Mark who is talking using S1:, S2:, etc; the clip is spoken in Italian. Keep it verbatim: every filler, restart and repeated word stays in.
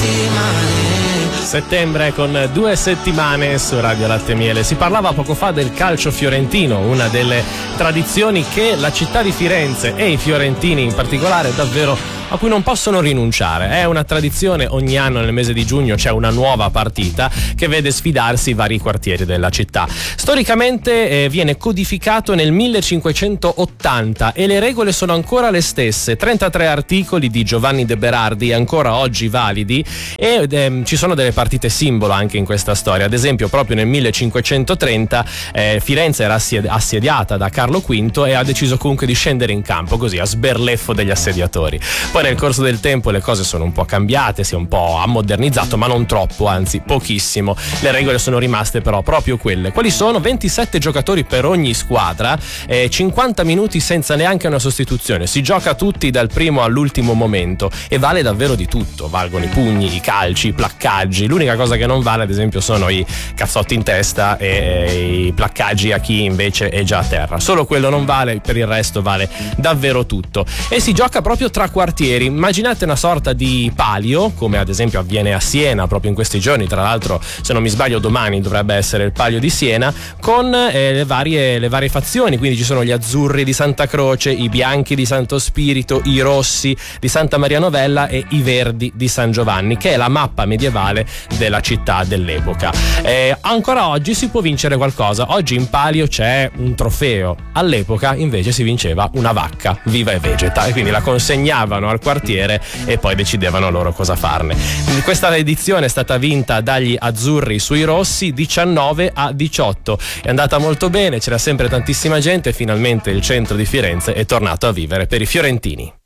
S1: Settembre con due settimane su Radio Latte e Miele. Si parlava poco fa del calcio fiorentino, una delle tradizioni che la città di Firenze e i fiorentini in particolare davvero a cui non possono rinunciare. È una tradizione, ogni anno nel mese di giugno c'è una nuova partita che vede sfidarsi i vari quartieri della città. Storicamente eh, viene codificato nel millecinquecentottanta e le regole sono ancora le stesse, trentatré articoli di Giovanni De Berardi ancora oggi validi e eh, ci sono delle partite simbolo anche in questa storia. Ad esempio proprio nel millecinquecentotrenta eh, Firenze era assediata da Carlo quinto e ha deciso comunque di scendere in campo così a sberleffo degli assediatori. Poi nel corso del tempo le cose sono un po' cambiate, si è un po' ammodernizzato, ma non troppo, anzi pochissimo. Le regole sono rimaste però proprio quelle. Quali sono? ventisette giocatori per ogni squadra, eh, cinquanta minuti senza neanche una sostituzione. Si gioca tutti dal primo all'ultimo momento e vale davvero di tutto. Valgono i pugni, i calci, i placcaggi. L'unica cosa che non vale ad esempio sono i cazzotti in testa e eh, i placcaggi a chi invece è già a terra. Solo quello non vale, per il resto vale davvero tutto. E si gioca proprio tra quartieri. Immaginate una sorta di palio, come ad esempio avviene a Siena proprio in questi giorni. Tra l'altro, se non mi sbaglio, domani dovrebbe essere il palio di Siena, con eh, le varie le varie fazioni. Quindi ci sono gli azzurri di Santa Croce, i bianchi di Santo Spirito, i rossi di Santa Maria Novella e i verdi di San Giovanni, che è la mappa medievale della città dell'epoca. Eh, ancora oggi si può vincere qualcosa. Oggi in palio c'è un trofeo. All'epoca invece si vinceva una vacca viva e vegeta, e quindi la consegnavano al quartiere e poi decidevano loro cosa farne. Questa edizione è stata vinta dagli azzurri sui rossi diciannove a diciotto. È andata molto bene, c'era sempre tantissima gente e finalmente il centro di Firenze è tornato a vivere per i fiorentini.